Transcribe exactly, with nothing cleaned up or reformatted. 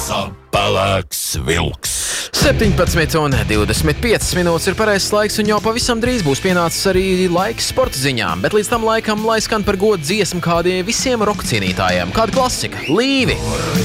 Rasa pelēks vilks. septiņpadsmit un divdesmit piecas minūtes ir pareizs laiks, un jau pavisam drīz būs pienācis arī laiks sporta ziņām. Bet līdz tam laikam, lai skan par godu dziesmu kādiem visiem roka cienītājiem. Kāda klasika? Līvi!